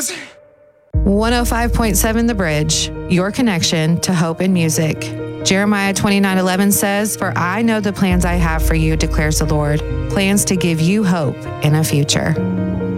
was. 105.7 The Bridge, your connection to hope and music. Jeremiah 29:11 says, "For I know the plans I have for you, declares the Lord, plans to give you hope in a future."